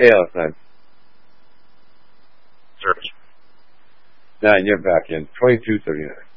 last time? Search. 9, you're back in. 2239.